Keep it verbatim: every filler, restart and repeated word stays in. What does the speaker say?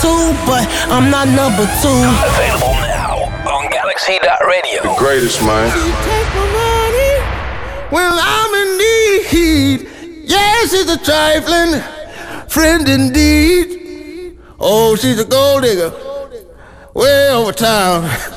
two, but I'm not number two. Available now on Galaxy Radio. The greatest, man. You take my money when I'm in need. Yes, it's a trifling friend indeed. Oh, she's a gold digger way over town.